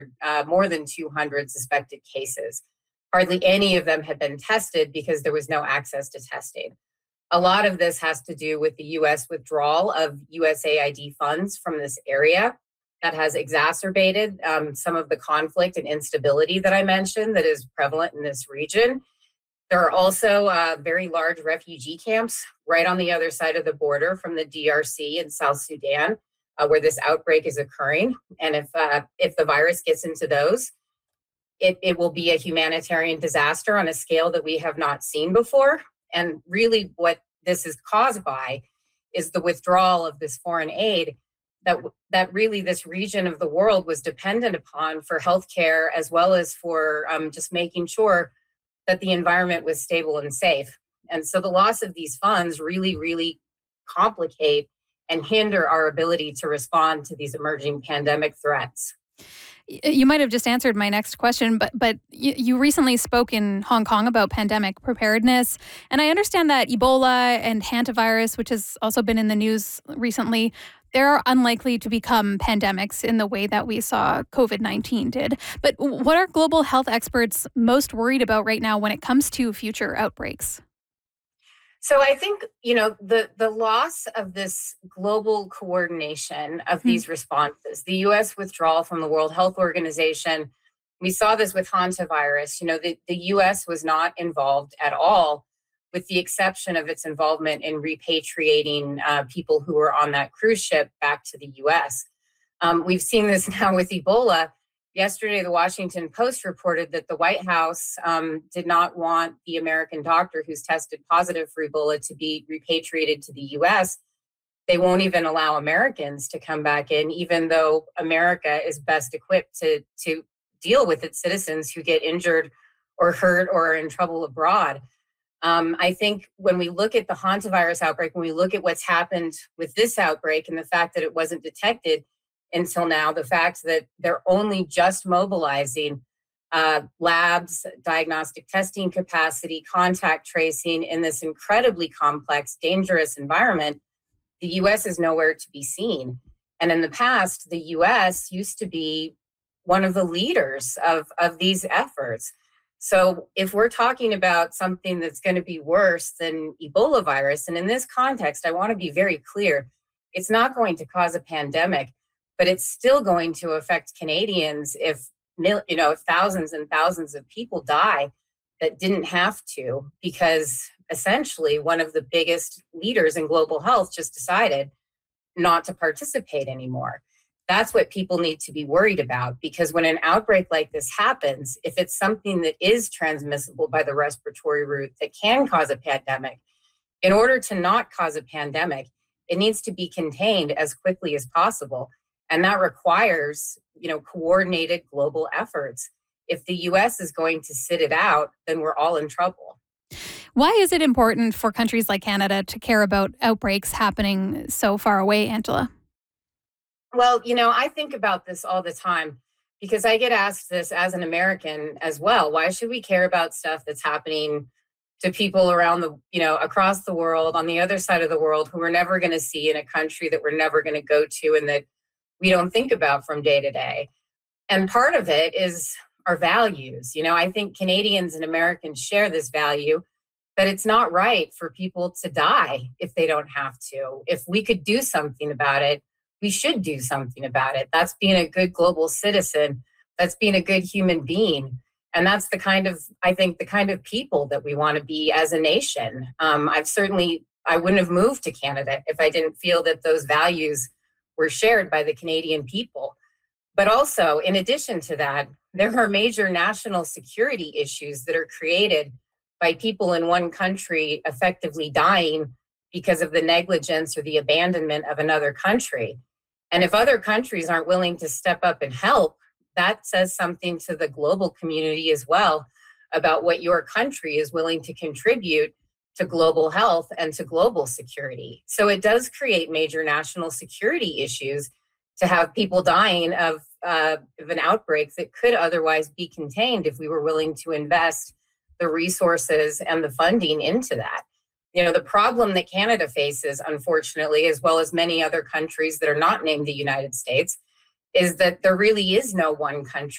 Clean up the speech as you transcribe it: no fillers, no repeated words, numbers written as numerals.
more than 200 suspected cases. Hardly any of them had been tested because there was no access to testing. A lot of this has to do with the U.S. withdrawal of USAID funds from this area that has exacerbated some of the conflict and instability that I mentioned that is prevalent in this region. There are also very large refugee camps right on the other side of the border from the DRC and South Sudan, where this outbreak is occurring. And if the virus gets into those, it will be a humanitarian disaster on a scale that we have not seen before. And really what this is caused by is the withdrawal of this foreign aid that really this region of the world was dependent upon for healthcare, as well as for just making sure that the environment was stable and safe. And so the loss of these funds really, really complicate and hinder our ability to respond to these emerging pandemic threats. You might have just answered my next question, but you recently spoke in Hong Kong about pandemic preparedness. And I understand that Ebola and hantavirus, which has also been in the news recently, they're unlikely to become pandemics in the way that we saw COVID-19 did. But what are global health experts most worried about right now when it comes to future outbreaks? So I think, the loss of this global coordination of these responses, the U.S. withdrawal from the World Health Organization, we saw this with hantavirus. The U.S. was not involved at all, with the exception of its involvement in repatriating people who were on that cruise ship back to the U.S. We've seen this now with Ebola. Yesterday, the Washington Post reported that the White House did not want the American doctor who's tested positive for Ebola to be repatriated to the U.S. They won't even allow Americans to come back in, even though America is best equipped to deal with its citizens who get injured or hurt or are in trouble abroad. I think when we look at the hantavirus outbreak, when we look at what's happened with this outbreak and the fact that it wasn't detected until now, the fact that they're only just mobilizing labs, diagnostic testing capacity, contact tracing in this incredibly complex, dangerous environment, the U.S. is nowhere to be seen. And in the past, the U.S. used to be one of the leaders of these efforts. So if we're talking about something that's going to be worse than Ebola virus, and in this context, I want to be very clear, it's not going to cause a pandemic, but it's still going to affect Canadians if thousands and thousands of people die that didn't have to, because essentially one of the biggest leaders in global health just decided not to participate anymore. That's what people need to be worried about, because when an outbreak like this happens, if it's something that is transmissible by the respiratory route that can cause a pandemic, in order to not cause a pandemic, it needs to be contained as quickly as possible. And that requires, coordinated global efforts. If the U.S. is going to sit it out, then we're all in trouble. Why is it important for countries like Canada to care about outbreaks happening so far away, Angela? Well, I think about this all the time because I get asked this as an American as well. Why should we care about stuff that's happening to people around across the world, on the other side of the world, who we're never going to see, in a country that we're never going to go to and that we don't think about from day to day? And part of it is our values. I think Canadians and Americans share this value that it's not right for people to die if they don't have to. If we could do something about it, we should do something about it. That's being a good global citizen. That's being a good human being. And that's the kind of people that we want to be as a nation. I wouldn't have moved to Canada if I didn't feel that those values were shared by the Canadian people. But also, in addition to that, there are major national security issues that are created by people in one country effectively dying because of the negligence or the abandonment of another country. And if other countries aren't willing to step up and help, that says something to the global community as well about what your country is willing to contribute to global health and to global security. So it does create major national security issues to have people dying of an outbreak that could otherwise be contained if we were willing to invest the resources and the funding into that. The problem that Canada faces, unfortunately, as well as many other countries that are not named the United States, is that there really is no one country